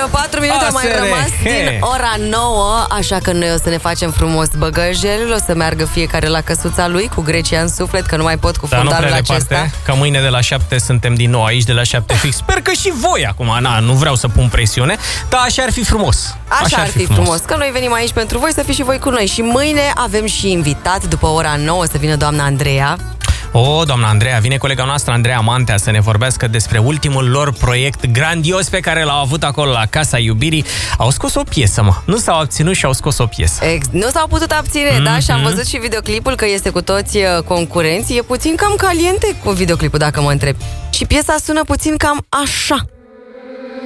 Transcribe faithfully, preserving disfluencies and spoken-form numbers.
Vreo patru minute au mai rămas din ora nouă, așa că noi o să ne facem frumos băgăjelul, o să meargă fiecare la căsuța lui cu Grecia în suflet, că nu mai pot cu da, fundalul acesta. Departe, că mâine de la șapte suntem din nou aici, de la șapte fix. Sper că și voi acum, na, nu vreau să pun presiune, dar așa ar fi frumos. Așa, așa ar fi frumos. frumos, că noi venim aici pentru voi, să fiți și voi cu noi. Și mâine avem și invitat, după ora nouă, să vină doamna Andreea. O, doamna Andreea, vine colega noastră Andreea Mantea să ne vorbească despre ultimul lor proiect grandios pe care l-au avut acolo la Casa Iubirii. Au scos o piesă, mă. Nu s-au abținut și au scos o piesă. Ex- nu s-au putut abține, mm-hmm. da? Și am văzut și videoclipul, că este cu toți concurenții. E puțin cam caliente cu videoclipul, dacă mă întreb. Și piesa sună puțin cam așa.